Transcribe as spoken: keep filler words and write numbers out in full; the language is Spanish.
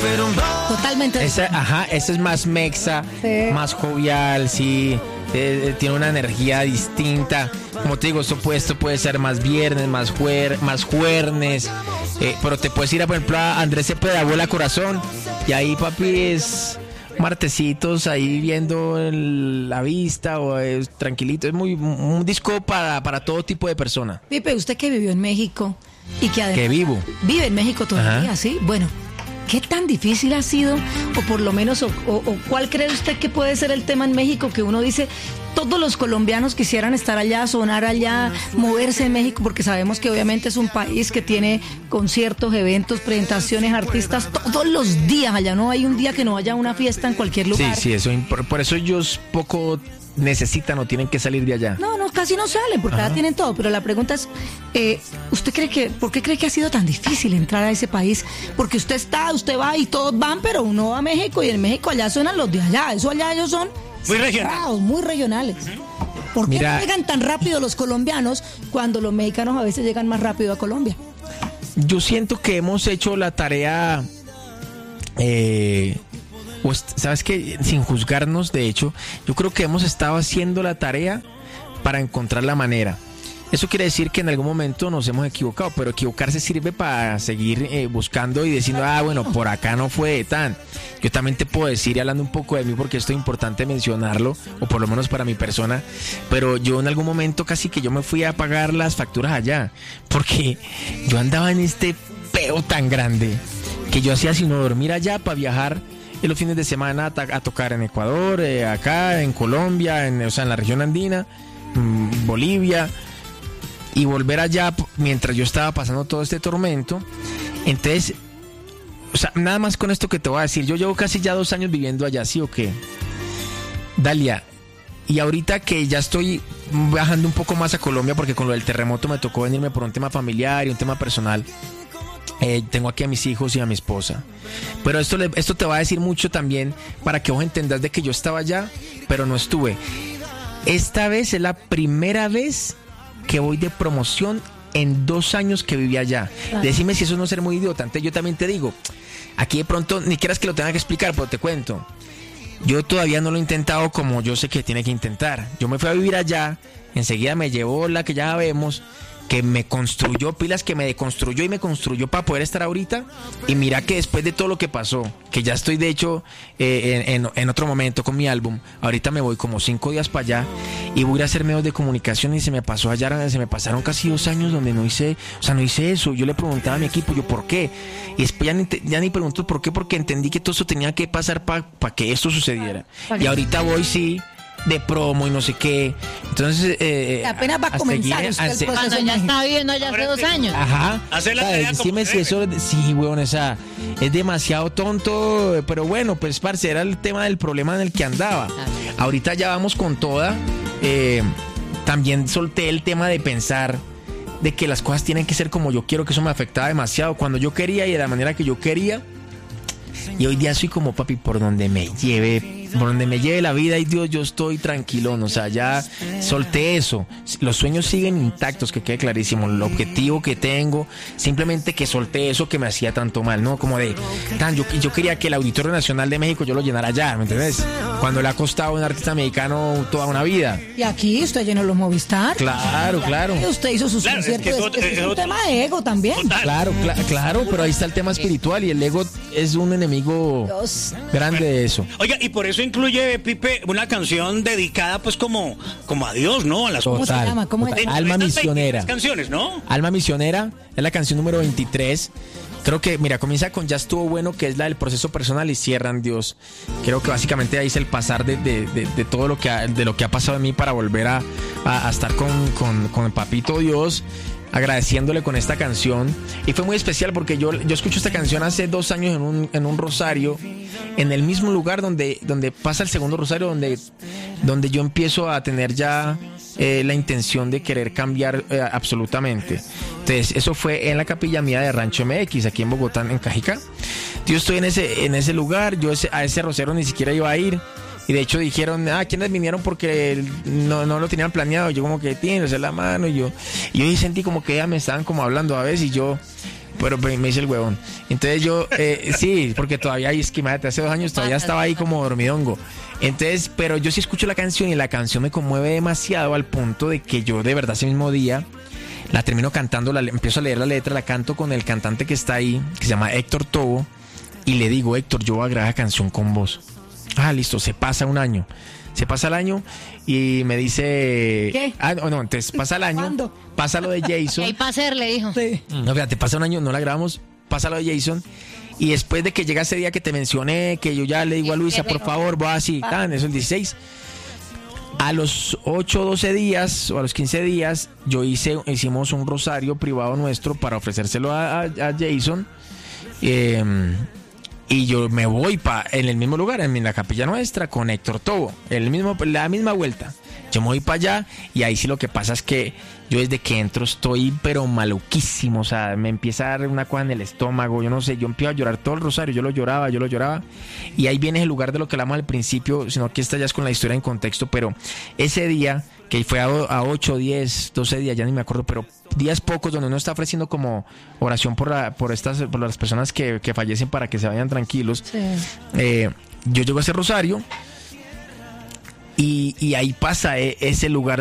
Totalmente. Esa, ajá, esa es más mexa, Sí. más jovial, sí. Eh, tiene una energía distinta. Como te digo, esto puede, esto puede ser más viernes, más, juer, más juernes. Eh, pero te puedes ir, a, por ejemplo, a Andrés Cepeda, Bola Corazón. Y ahí, papi, es martesitos ahí viendo el- la vista o es tranquilito. Es muy un disco para, para todo tipo de persona. Pipe, usted que vivió en México y que además Que vivo. vive en México todavía, Ajá. ¿sí? Bueno, ¿qué tan difícil ha sido? O por lo menos, o, o- o ¿cuál cree usted que puede ser el tema en México que uno dice, todos los colombianos quisieran estar allá, sonar allá, moverse en México, porque sabemos que obviamente es un país que tiene conciertos, eventos, presentaciones, artistas todos los días allá, no hay un día que no haya una fiesta en cualquier Sí, lugar. sí, eso. Por, por eso ellos poco necesitan o tienen que salir de allá. No, no, casi no salen, porque Ajá. allá tienen todo. Pero la pregunta es, eh, ¿usted cree que, por qué cree que ha sido tan difícil entrar a ese país? Porque usted está, usted va y todos van, pero uno va a México y en México allá suenan los de allá. Eso allá ellos son Muy regional. cerrados, muy regionales. ¿Por qué Mira- no llegan tan rápido los colombianos cuando los mexicanos a veces llegan más rápido a Colombia? Yo siento que hemos hecho la tarea, eh, pues, sabes que sin juzgarnos, de hecho, yo creo que hemos estado haciendo la tarea para encontrar la manera. Eso quiere decir que en algún momento nos hemos equivocado, pero equivocarse sirve para seguir eh, buscando y diciendo, ah, bueno, por acá no fue tan. Yo también te puedo decir, y hablando un poco de mí, porque esto es importante mencionarlo, o por lo menos para mi persona, pero yo en algún momento casi que yo me fui a pagar las facturas allá, porque yo andaba en este peo tan grande que yo hacía sino dormir allá para viajar en los fines de semana a, ta- a tocar en Ecuador, eh, acá, en Colombia, en, o sea, en la región andina, mm, Bolivia, y volver allá p- mientras yo estaba pasando todo este tormento. Entonces, o sea, nada más con esto que te voy a decir, yo llevo casi ya dos años viviendo allá, ¿sí o qué? Dalia, y ahorita que ya estoy bajando un poco más a Colombia, porque con lo del terremoto me tocó venirme por un tema familiar y un tema personal. Eh, tengo aquí a mis hijos y a mi esposa. Pero esto, le- esto te va a decir mucho también para que vos entendás de que yo estaba allá, pero no estuve. Esta vez es la primera vez que voy de promoción en dos años que viví allá. Decime si eso no es ser muy idiota. Entonces yo también te digo, aquí de pronto, ni quieras que lo tenga que explicar, pero te cuento. Yo todavía no lo he intentado como yo sé que tiene que intentar. Yo me fui a vivir allá, enseguida me llevó la que ya vemos, que me construyó pilas, que me deconstruyó y me construyó para poder estar ahorita. Y mira que después de todo lo que pasó, que ya estoy de hecho eh, en, en, en otro momento con mi álbum, ahorita me voy como cinco días para allá y voy a ir a hacer medios de comunicación y se me pasó allá, se me pasaron casi dos años donde no hice, o sea, no hice eso. Yo le preguntaba a mi equipo, yo, ¿por qué? Y después ya ni, te- ya ni pregunto por qué, porque entendí que todo eso tenía que pasar para pa que esto sucediera. Y ahorita voy, sí, de promo y no sé qué. Entonces, eh, Apenas va a comenzar seguir- usted el se- proceso. Cuando ya estaba viviendo allá hace dos años. Ajá. Hacer la O sea, tarea como decime si debe. eso, sí, weón, o sea, es demasiado tonto, pero bueno, pues, parce, era el tema del problema en el que andaba. Ahorita ya vamos con toda. Eh, también solté el tema de pensar de que las cosas tienen que ser como yo quiero, que eso me afectaba demasiado cuando yo quería y de la manera que yo quería. Y hoy día soy como, papi, por donde me lleve, por donde me lleve la vida, y Dios, yo estoy tranquilón. O sea, ya solté eso. Los sueños siguen intactos, que quede clarísimo. El objetivo que tengo, simplemente que solté eso que me hacía tanto mal, ¿no? Como de, tan, yo, yo quería que el Auditorio Nacional de México yo lo llenara allá, ¿me entiendes? Cuando le ha costado a un artista mexicano toda una vida. Y aquí usted llenó los Movistar. Claro, claro. Y usted hizo sus Claro, es conciertos. que es Es, otro- es es un otro- tema de ego también. Total. Claro, cla- claro, pero ahí está el tema espiritual y el ego es un enemigo Dios. grande de eso. Oiga, y por eso incluye, Pipe, una canción dedicada pues como, como a Dios, ¿no? A las ¿Cómo se Total, llama? ¿Cómo total. se llama? Alma Estas veintitrés Misionera. canciones, ¿no? Alma Misionera es la canción número veintitrés. Creo que, mira, comienza con Ya estuvo bueno, que es la del proceso personal, y cierran Dios. Creo que básicamente ahí es el pasar de, de, de, de todo lo que ha, de lo que ha pasado en mí para volver a, a, a estar con, con, con el papito Dios, agradeciéndole con esta canción. Y fue muy especial porque yo, yo escucho esta canción hace dos años en un, en un rosario, en el mismo lugar donde, donde pasa el segundo rosario, donde, donde yo empiezo a tener ya eh, la intención de querer cambiar eh, absolutamente. Entonces, eso fue en la capilla mía de Rancho M X, aquí en Bogotá, en Cajicá. Yo estoy en ese, en ese lugar, yo ese, a ese rosario ni siquiera iba a ir. Y de hecho dijeron, ah, ¿quiénes vinieron? Porque no, no lo tenían planeado. Yo como que tienen, hacer la mano. Y yo, y yo sentí como que ya me estaban como hablando a veces. Y yo, pero me dice el huevón. Entonces yo, eh, sí, porque todavía hay esquimate, hace dos años todavía estaba ahí como dormidongo. Entonces, pero yo sí escucho la canción y la canción me conmueve demasiado al punto de que yo de verdad ese mismo día la termino cantando, la, empiezo a leer la letra, la canto con el cantante que está ahí, que se llama Héctor Tobo, y le digo, Héctor, yo voy a grabar la canción con vos. Ah, listo, se pasa un año. Se pasa el año y me dice... ¿Qué? Ah, no, no, entonces pasa el año, ¿Cuándo? pasa lo de Jason. ¿Qué hay para hacer? Le dijo. Sí. No, fíjate, pasa un año, no la grabamos, pasa lo de Jason. Y después de que llega ese día que te mencioné, que yo ya le digo a Luisa, por favor, voy así, tan, eso es el dieciséis. A los ocho o doce días, o a los quince días, yo hice, hicimos un rosario privado nuestro para ofrecérselo a, a, a Jason. Eh, y yo me voy pa, en el mismo lugar, en la capilla nuestra, con Héctor Tobo, el mismo, la misma vuelta. Yo me voy para allá y ahí sí lo que pasa es que yo desde que entro estoy pero maluquísimo, o sea, me empieza a dar una cosa en el estómago, yo no sé, yo empiezo a llorar todo el rosario, yo lo lloraba, yo lo lloraba, y ahí viene el lugar de lo que hablamos al principio, sino que esta ya es con la historia en contexto, pero ese día, que fue a, a ocho, diez, doce días, ya ni me acuerdo, pero días pocos donde uno está ofreciendo como oración por, la, por, estas, por las personas que, que fallecen para que se vayan tranquilos, Sí. eh, yo llego a ese rosario. Y, y ahí pasa eh, ese lugar